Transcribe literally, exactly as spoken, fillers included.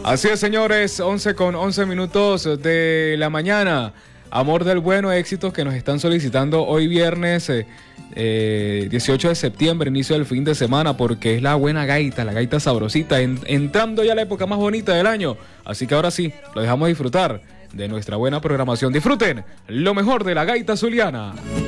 Así es, señores, once con once minutos de la mañana. Amor del bueno, éxitos que nos están solicitando hoy viernes eh, eh, dieciocho de septiembre, inicio del fin de semana, porque es la buena gaita, la gaita sabrosita, en, entrando ya la época más bonita del año. Así que ahora sí, lo dejamos disfrutar de nuestra buena programación. Disfruten lo mejor de la gaita zuliana.